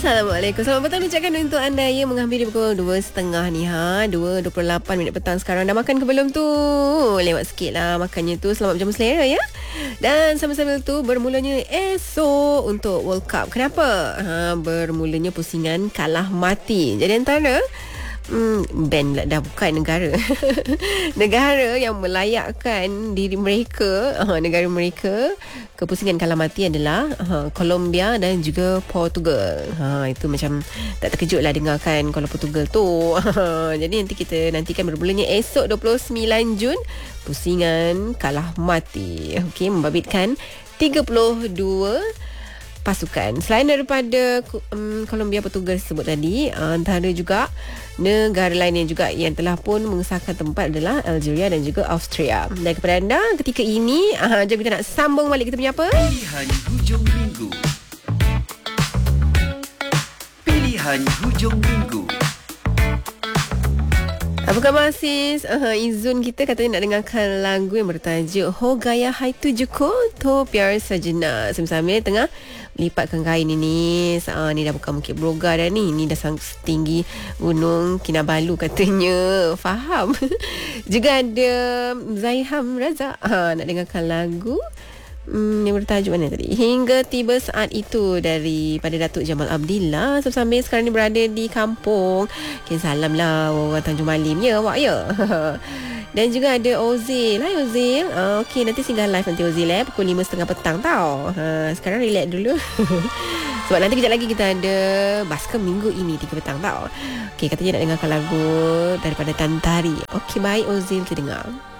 Assalamualaikum. Selamat petang ucapkan untuk anda yang menghampiri pukul 2.30 ni 2.28 minit petang sekarang. Dah makan ke belum tu? Lewat sikit lah makannya tu. Selamat berjamu selera ya. Dan sama-sama tu bermulanya esok untuk World Cup. Kenapa? Bermulanya pusingan kalah mati. Jadi antara band pula dah, bukan negara. Negara yang melayakkan diri mereka, negara mereka ke pusingan kalah mati adalah Colombia dan juga Portugal. Itu macam tak terkejut lah dengarkan kalau Portugal tu. Jadi nanti kita nantikan bermulanya esok 29 Jun pusingan kalah mati. Okey, membabitkan 32 pasukan. Selain daripada Colombia, Portugal sebut tadi, antara juga negara lain yang juga yang telah pun mengesahkan tempat adalah Algeria dan juga Austria. Dan kepada anda ketika ini, jom kita nak sambung balik kita punya apa? Pilihan hujung minggu. Pilihan hujung minggu. Apa khabar sis? Izun kita katanya nak dengarkan lagu yang bertajuk Ho Gaya Hai Tujuko To Pyar Sajna. Sambil-sambil tengah melipatkan kain ini. Ni dah bukan Bukit Broga dah ni. Ni dah setinggi Gunung Kinabalu katanya. Faham? Juga ada Zaiham Razak. Nak dengarkan lagu yang bertajuk mana tadi? Hingga Tiba Saat Itu daripada Datuk Jamal Abdillah. Sambil sekarang ni berada di kampung. Salam lah orang Tanjung Malim ya awak ya. Dan juga ada Ozil. Hai Ozil. Okey, nanti singgah live nanti Ozil pukul 5.30 petang tau. Sekarang relax dulu. Sebab nanti kejap lagi kita ada Baskem minggu ini 3 petang tau. Okey, katanya nak dengarkan lagu daripada Tantari. Okey, baik Ozil, kita dengar.